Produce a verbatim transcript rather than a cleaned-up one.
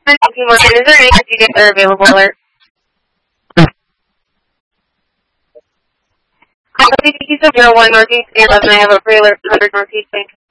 Thank you, Morgan. Is there any tickets that are available alert? Copy T Q zero one Northeast eleven. I have a pre-alert one hundred Northeast. Thanks.